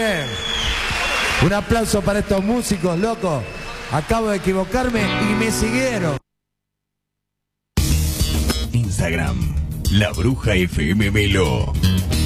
bien. Un aplauso para estos músicos, loco. Acabo de equivocarme y me siguieron. Instagram, La Bruja FM Melo.